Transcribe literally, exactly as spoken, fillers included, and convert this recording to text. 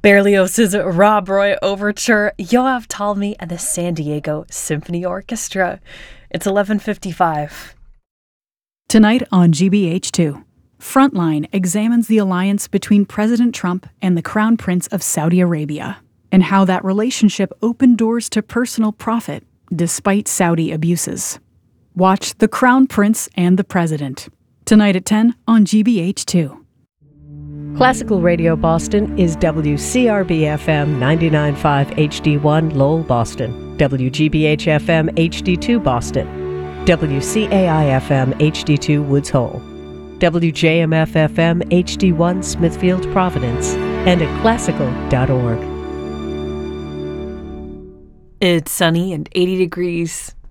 Berlioz's Rob Roy Overture, Yoav Talmy and the San Diego Symphony Orchestra. It's eleven fifty-five. Tonight on G B H two, Frontline examines the alliance between President Trump and the Crown Prince of Saudi Arabia, and how that relationship opened doors to personal profit despite Saudi abuses. Watch The Crown Prince and the President, tonight at ten on G B H two. Classical Radio Boston is W C R B F M ninety-nine point five H D one Lowell, Boston, W G B H F M H D two Boston, W C A I F M H D two Woods Hole, W J M F F M H D one Smithfield, Providence, and at classical dot org. It's sunny and eighty degrees.